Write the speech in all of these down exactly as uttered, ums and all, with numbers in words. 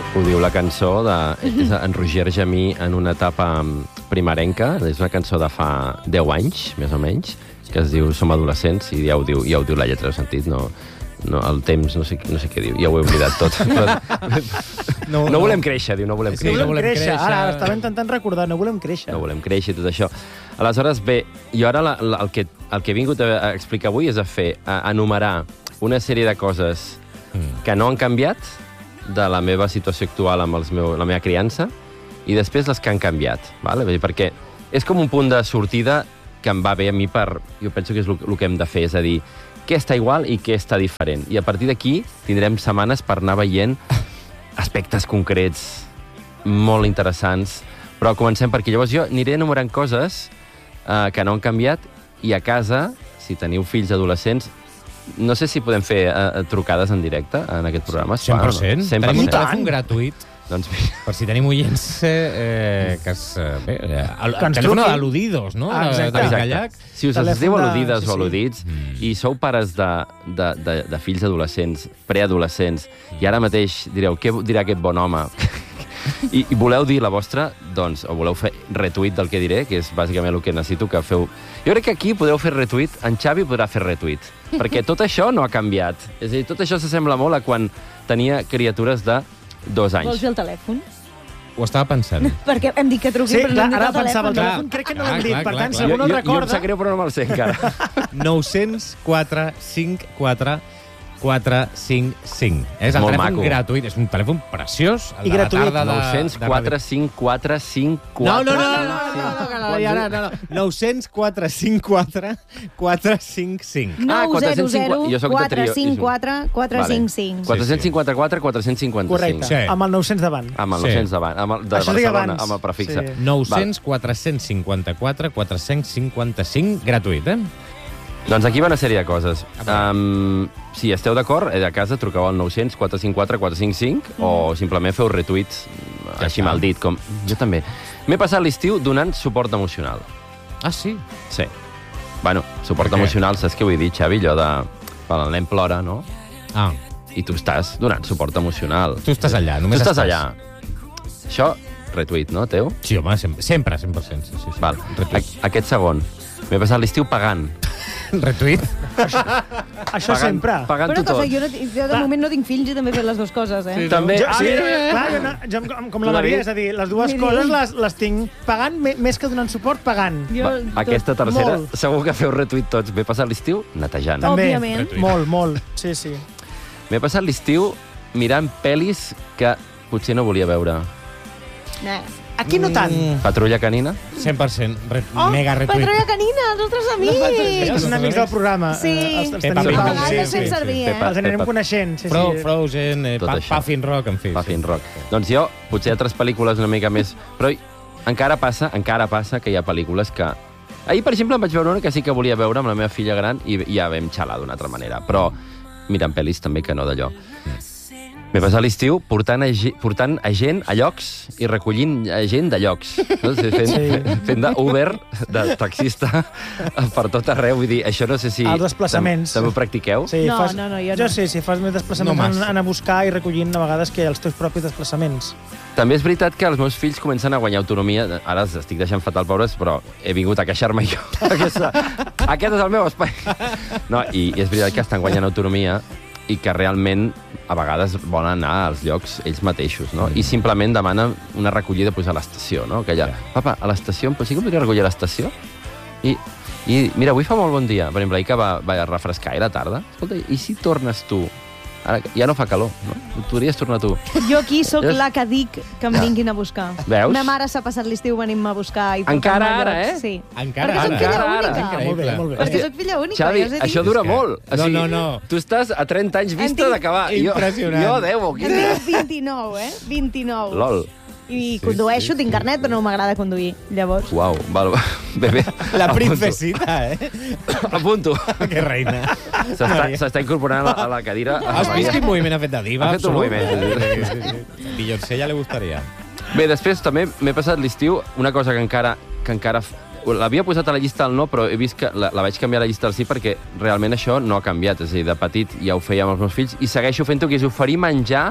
Ho diu la cançó de és en Roger Gemí en una etapa primerenca. És una cançó de fa deu anys, més o menys, que es diu Som adolescents, i ja ho diu, ja ho diu la lletra, heu sentit? No, no, el temps, no sé, no sé què diu, ja ho he oblidat tot. Però, no, no, no volem créixer, diu, no volem créixer. Sí, no volem créixer. Ara, ara estava intentant recordar, no volem créixer. No volem créixer, tot això. Aleshores, bé, jo ara la, la, el, que, el que he vingut a explicar avui és a fer, a enumerar una sèrie de coses mm. que no han canviat de la meva situació actual amb els meu, la meva criança, i després les que han canviat, vale? Perquè és com un punt de sortida que em va bé a mi per... Jo penso que és el que hem de fer, és a dir, què està igual i què està diferent. I a partir d'aquí tindrem setmanes per anar veient aspectes concrets molt interessants. Però comencem perquè llavors jo aniré enumerant coses eh, que no han canviat, i a casa, si teniu fills adolescents, no sé si podem fer eh, trucades en directe en aquest programa. cent per cent. cent per cent. Tenim un telèfon gratuït. Doncs per si tenim oients eh, que es... Eh, bé, eh, el, el telèfon al·ludidos, no? Ah, exacte. exacte. Si us es diu de... al·ludides sí, o al·ludits mm. i sou pares de, de, de, de fills adolescents, preadolescents, i ara mateix direu, què dirà aquest bon home? I, I voleu dir la vostra, doncs, o voleu fer retuit del que diré, que és bàsicament el que necessito que feu... Jo crec que aquí podeu fer retuit, en Xavi podrà fer retuit, perquè tot això no ha canviat. És a dir, tot això s'assembla molt a quan tenia criatures de dos anys. Vols dir el telèfon? Ho estava pensant. Perquè hem dit que truqui, Sí, però clar, no hem dit ara el telèfon. pensava el Clar, telèfon, crec que no clar, l'hem dit, clar, per clar, tant, clar. segur no el Jo, jo em recorda. sap greu, però no me'l sé encara. nou zero quatre cinc quatre quatre cinc cinc. És el Molt telèfon maco. gratuït, és un telèfon preciós. I gratuït. nou zero quatre cinc quatre cinc quatre. No, no, no, no, no, no, no, no, no, no. nou zero quatre cinc quatre quatre cinc cinc. Ah, nou zero zero jo soc de quatre trio. cinc quatre quatre cinc cinc. quatre-cents cinquanta-quatre quatre cents cinquanta-cinc. Correcte, Sí. amb el nou-cents davant. Amb el Sí. nou-cents davant, amb el de Això deia Barcelona, abans. amb el prefixe. Sí. nou zero quatre cinquanta quatre quatre cinquanta cinc, gratuït, eh? Doncs aquí va una sèrie de coses. Um, si esteu d'acord, eh, a casa truqueu al nou zero quatre cinc quatre quatre cinc cinc mm. o simplement feu retuits Ja així està. mal dit. Com... Jo també. M'he passat l'estiu donant suport emocional. Ah, sí? Sí. Bueno, suport Per què? emocional, saps què vull dir, Xavi? Allò de... Quan el nen plora, no? Ah, I tu estàs donant suport emocional. tu estàs allà, Tu només estàs allà. Això, retuit, no, teu? Sí, home, sempre, sempre, cent per cent. Sí, sí, sí. Val. Retuit. A aquest segon. M'he passat l'estiu pagant. Retuit? Això Pagant, sempre. Però pagant-ho una cosa, tot. jo, no, jo de Clar. moment no tinc fills i també he fet les dues coses, eh? Sí. També... Jo, Ah, sí, mira, mira. clar, jo, no, jo, com, com la Tu, Maria, David? és a dir, les dues Mira. coses les, les tinc pagant, me- més que donant suport, pagant. Jo, Va, aquesta tercera, Molt. segur que feu retuit tots. M'he passat l'estiu netejant. Tam- També, Òbviament. molt, molt, sí, sí. M'he passat l'estiu mirant pel·lis que potser no volia veure. Nah. Aquí no tant. Mm, Patrulla canina? cent per cent. Re Oh, mega retuit. Patrulla Canina, els nostres És amics! que són amics del programa. Sí. eh, Els, els Peppa tenim Pig. A pau, vegades sí, fem sí. servir, eh? Peppa- Els anirem Peppa- coneixent, sí, Fro, sí. Frozen, eh, Tot pa, això. Puffin Rock, en fi. Puffin Rock. Doncs jo, potser altres pel·lícules una mica més... Però encara passa, encara passa que hi ha pel·lícules que... Ahir, per exemple, em vaig veure una que sí que volia veure amb la meva filla gran i ja vam xalar d'una altra manera. Però mirant pel·lis també que no d'allò. M'he passat l'estiu portant, a, ge- portant a gent a llocs i recollint a gent de llocs. No? Fent, Sí. fent d'Uber, de taxista, per tot arreu. Vull dir, això no sé si... Els desplaçaments. També ho practiqueu? Sí, No, fas, no, no, jo jo no. sí, sí, fas més desplaçaments No no massa. anar a buscar i recollint a vegades que els teus propis desplaçaments. També és veritat que els meus fills comencen a guanyar autonomia. Ara els estic deixant fatal, pobres, però he vingut a queixar-me jo. Aquesta, aquest és el meu espai. No, i, i és veritat que estan guanyant autonomia i que realment a vegades volen anar als llocs ells mateixos, no? I simplement demanen una recollida pues, a l'estació, no? Que allà, papa, a l'estació, sí que em podria recollir a l'estació? I, I mira, avui fa molt bon dia. Per exemple, ahir que va, va refrescar a la tarda. Escolta, i si tornes tu? Ara que ja no fa calor, no? Podries tornar tu. Jo aquí sóc És- la que dic que em vinguin a buscar. Veus? Ma mare s'ha passat l'estiu venint-me a buscar. I Encara portant-me a ara, llocs, eh? Sí. Encara Perquè soc ara. filla Encara ara. única. Ah, molt bé, molt bé. Perquè soc filla única, Xavi, ja us he dit. això dura És que- molt. O No, sigui, no, no. Tu estàs a trenta anys vista tinc- d'acabar. Jo- Impressionant. Jo, Déu, En quin... tinc vint-i-nou, eh? vint-i-nou. Lol. I condueixo, tinc carnet, però no m'agrada conduir. Llavors... Uau, val. Bé, bé. La Apunto. princesita, eh? Apunto. Que reina. S'està Maria. s'està incorporant a la, a la cadira. a Has la vist Maria. quin moviment ha fet de diva? Ha fet un absolut? moviment. Sí, sí, sí. Beyoncé ja li gustaria. Bé, després també m'he passat l'estiu una cosa que encara... Que encara f- l'havia posat a la llista al no, però he vist que la, la vaig canviar a la llista al sí perquè realment això no ha canviat. És a dir, de petit ja ho feia amb els meus fills i segueixo fent-ho, que és oferir menjar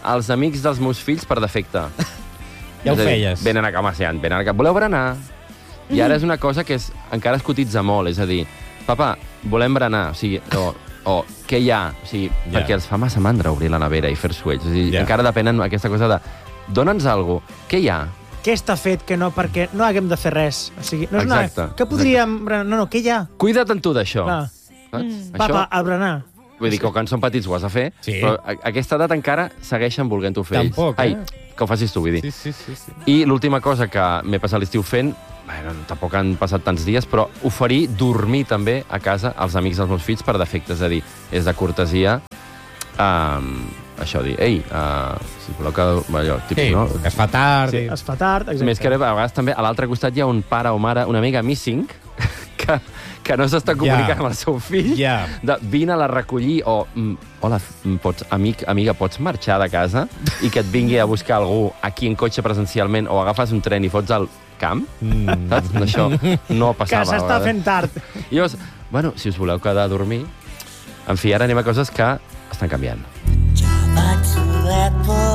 els amics dels meus fills per defecte. Ja ho És a dir, feies. Venen a cama, venen a cama. Voleu berenar? I ara és una cosa que és, encara es cotitza molt, és a dir, papa, volem berenar, o sigui, o, o què hi ha? O sigui, Ja. perquè els fa massa mandra obrir la nevera i fer-s'ho ells. O sigui, Ja. encara depenen aquesta cosa de dona'ns alguna cosa, què hi ha? Què està fet que no, perquè no haguem de fer res. O sigui, no és Exacte, una... Què podríem... No, no, què hi ha? Cuida't en tu d'això. Clar. Saps? Mm. Papa, Això, a berenar. vull dir que quan són petits ho has de fer, Sí. però a, a aquesta edat encara segueixen volent-ho fer ells. Tampoc, eh? Ai, que ho facis tu, vull dir. Sí, sí, sí. sí. I l'última cosa que m'he passat l'estiu fent, bueno, tampoc han passat tants dies, però oferir dormir també a casa als amics dels meus fills per defecte. És a dir, és de cortesia um, això, dir, ei, uh, si voleu que... Allò, tipus, Sí, no? que es fa tard. Sí, i- es fa tard, exacte. Més que res, a vegades també a l'altre costat hi ha un pare o mare, una amiga missing, que, que no s'està comunicant Ja. amb el seu fill, Ja. de vine a la recollir, o mm, hola, mm, pots, amic, amiga, pots marxar de casa i que et vingui a buscar algú aquí en cotxe presencialment, o agafes un tren i fots al camp, Mm. saps? Això no Que passava. a s'està vegades. fent tard. I llavors, bueno, si us voleu quedar a dormir, en fi, ara anem a coses que estan canviant. Back to that boy.